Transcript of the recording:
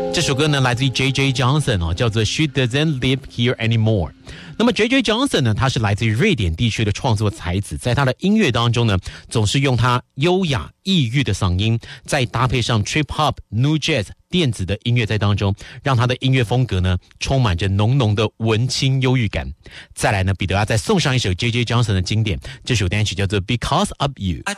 这首歌呢来自于 J.J. Johnson 叫做 She Doesn't Live Here Anymore。那么 J.J. Johnson 呢，他是来自于瑞典地区的创作才子，在他的音乐当中呢，总是用他优雅抑郁的嗓音，再搭配上 Trip Hop、New Jazz 电子的音乐在当中，让他的音乐风格呢充满着浓浓的文青忧郁感。再来呢，彼得再送上一首 J.J. Johnson 的经典，这首单曲叫做 Because of You。